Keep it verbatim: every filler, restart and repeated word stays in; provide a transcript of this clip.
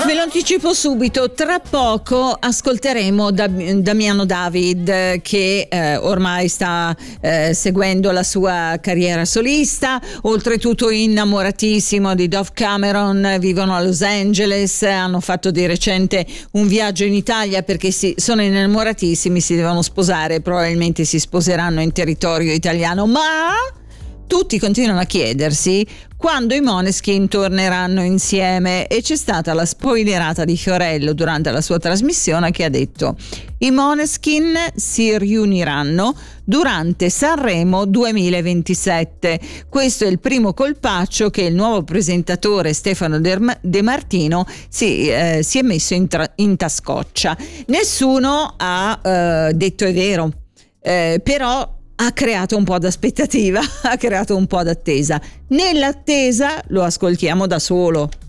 Ve lo anticipo subito, tra poco ascolteremo Dam- Damiano David che eh, ormai sta eh, seguendo la sua carriera solista, oltretutto innamoratissimo di Dove Cameron, vivono a Los Angeles, hanno fatto di recente un viaggio in Italia perché si, sono innamoratissimi, si devono sposare, probabilmente si sposeranno in territorio italiano, ma tutti continuano a chiedersi quando i Måneskin torneranno insieme e c'è stata la spoilerata di Fiorello durante la sua trasmissione che ha detto: i Måneskin si riuniranno durante Sanremo duemilaventisette. Questo è il primo colpaccio che il nuovo presentatore Stefano De Martino si, eh, si è messo in, tra- in tascoccia. Nessuno ha eh, detto è vero, eh, però ha creato un po' d'aspettativa, ha creato un po' d'attesa. Nell'attesa lo ascoltiamo da solo.